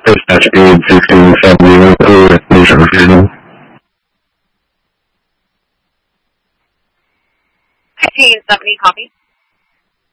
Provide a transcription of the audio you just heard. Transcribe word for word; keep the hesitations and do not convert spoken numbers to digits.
Dispatch speed sixteen seventy, clear, station receiving. fifteen seventy, copy.